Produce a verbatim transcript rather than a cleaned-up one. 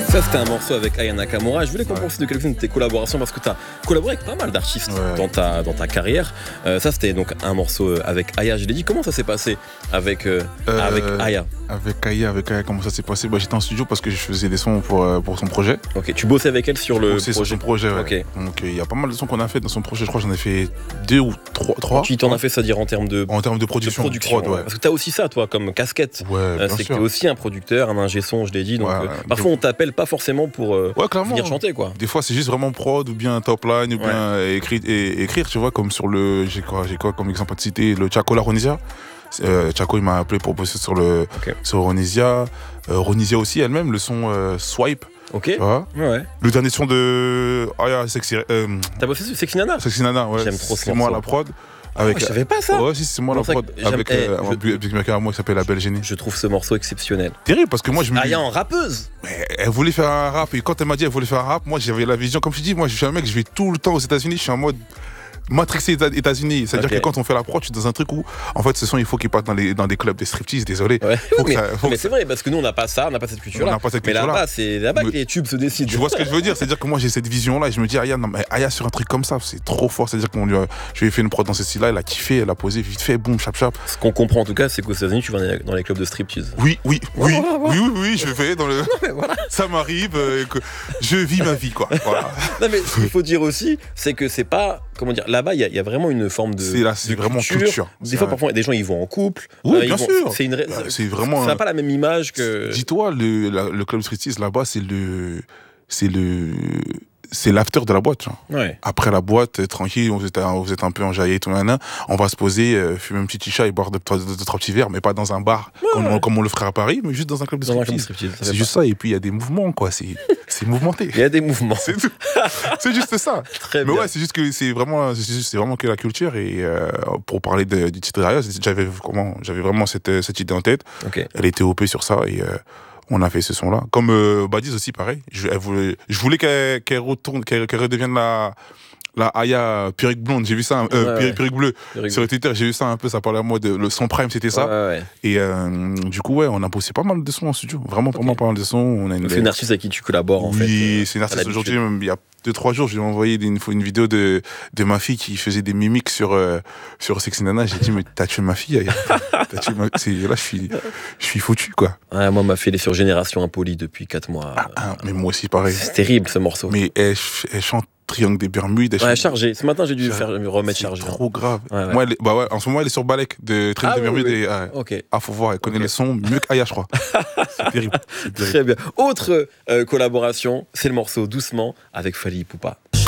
Ça, c'était un morceau avec Aya Nakamura. Je voulais qu'on pense de quelques-unes de tes collaborations parce que tu as collaboré avec pas mal d'artistes ouais. dans, ta, dans ta carrière. Euh, ça, c'était donc un morceau avec Aya. Je l'ai dit, comment ça s'est passé avec, euh, euh, avec Aya Avec Aya, avec Aya, comment ça s'est passé? Bah, j'étais en studio parce que je faisais des sons pour, euh, pour son projet. Ok, tu bossais avec elle sur le projet sur son projet, ouais. Okay. Donc il euh, y a pas mal de sons qu'on a fait dans son projet. Je crois que j'en ai fait deux ou trois. trois tu t'en as fait, c'est-à-dire en termes de, en termes de production, de production prod, ouais. Parce que tu as aussi ça, toi, comme casquette. Ouais, euh, bien c'est sûr. que tu es aussi un producteur, un ingé son, je l'ai dit. Donc, ouais, euh, parfois, on t'appelle pas forcément pour euh, ouais, clairement. venir chanter, quoi. Des fois, c'est juste vraiment prod ou bien top line ou ouais. bien écrire, et, écrire, tu vois, comme sur le. J'ai quoi, j'ai quoi comme exemple à te citer? Le Chaco La Ronisia. Euh, Chaco, il m'a appelé pour bosser sur, le, okay. sur Ronisia. Euh, Ronisia aussi, elle-même, le son euh, Swipe. Ok. Tu vois ouais. Le dernier son de. Ah, oh, yeah, Sexy. Euh, T'as bossé sur Sexy Nana? Sexy Nana, ouais. J'aime trop ce C'est moi la prod. Avec, oh, je savais pas ça. Ouais, si, c'est moi non, la prod. Avec eh, euh, je... un beatmaker à moi qui s'appelle La Belle Génie. Je trouve ce morceau exceptionnel. Terrible parce que moi je me. Aya en rappeuse. Mais elle voulait faire un rap et quand elle m'a dit elle voulait faire un rap, moi j'avais la vision, comme je dis, moi je suis un mec, je vais tout le temps aux États-Unis, je suis en mode matrixé États-Unis. C'est-à-dire okay. que quand on fait la prod, je suis dans un truc où, en fait, ce son, il faut qu'il parte dans, les, dans des clubs de striptease, désolé. Ouais. Faut mais ça, faut mais que c'est vrai, parce que nous, on n'a pas ça, on n'a pas cette culture-là. On n'a pas cette mais culture-là. là-bas, c'est là-bas mais, que les tubes se décident. Tu vois ce que je veux dire? C'est-à-dire que moi, j'ai cette vision-là et je me dis, Aya, non, mais Aya sur un truc comme ça, c'est trop fort. C'est-à-dire qu'on lui a, je lui ai fait une prod dans ce style-là, elle a kiffé, elle a posé vite fait, boum, chap chap. Ce qu'on comprend en tout cas, c'est qu'aux États-Unis, tu vas dans les clubs de striptease. Oui, oui, oui, voilà, voilà. oui, oui, oui, je vais dans le. Non, mais voilà. Ça m'arrive, euh, que je vis ma vie, quoi. Voilà. Non, mais ce qu'il faut dire aussi, c'est que c'est pas, comment dire, là-bas, il y, y a vraiment une forme de. C'est là, c'est vraiment culture. culture. Des fois, parfois, des gens ils vont en couple. Oui, euh, bien vont, sûr. C'est une. C'est vraiment. Ça n'a pas la même image que. Dis-toi, le, la, le club striptease là-bas, c'est le, c'est le, c'est l'after de la boîte. Ouais. Après la boîte, tranquille, vous êtes, vous êtes un peu enjaillé, tout nan, on va se poser, euh, fumer un petit chicha et boire deux, deux, deux, deux trois petits verres, mais pas dans un bar ouais, comme, ouais. On, comme on le ferait à Paris, mais juste dans un club de striptease. C'est juste ça. Et puis il y a des mouvements, quoi. C'est, c'est mouvementé. Il y a des mouvements. C'est tout. C'est juste ça. Très mais bien. ouais, c'est juste que c'est vraiment, c'est, juste, c'est vraiment que la culture. Et euh, pour parler de, du titre derrière, j'avais comment, j'avais vraiment cette, cette idée en tête. Okay. Elle était O P sur ça et. Euh, on a fait ce son-là. Comme euh, Badiz aussi, pareil. Je, elle voulait, je voulais qu'elle, qu'elle retourne, qu'elle, qu'elle redevienne la, la Aya Pyrrhic blonde. J'ai vu ça, euh, ouais, Pyrrhic bleu. Sur Twitter, j'ai vu ça un peu, ça parlait à moi de le son prime, c'était ça. Ouais, ouais. Et euh, du coup, ouais, on a bossé pas mal de sons en studio. Vraiment, okay. vraiment pas mal de sons. On a une, c'est une artiste avec qui tu collabores, en oui, fait. Oui, c'est une artiste aujourd'hui, même, il y a deux, trois jours, je lui ai envoyé une, une vidéo de, de ma fille qui faisait des mimiques sur, euh, sur Sexy Nana. J'ai dit, mais t'as tué ma fille. T'as tué ma... C'est, là, je suis, je suis foutu, quoi. Ouais, moi, ma fille, elle est sur Génération Impolie depuis quatre mois. Ah, ah, mais moi aussi, pareil. C'est terrible, ce morceau. Mais elle, elle chante Triangle des Bermudes. Ouais, chargé. Ce matin, j'ai dû faire remettre chargé. C'est trop hein. grave. Ouais, ouais. Moi, elle, bah ouais, en ce moment, elle est sur Balek de Triangle ah, des oui, Bermudes. oui. Et, euh, okay. Ah, faut voir, elle connaît okay. le son mieux qu'Aya, je crois. C'est terrible. C'est terrible. Très bien. Autre euh, collaboration, c'est le morceau Doucement avec Fally Ipupa.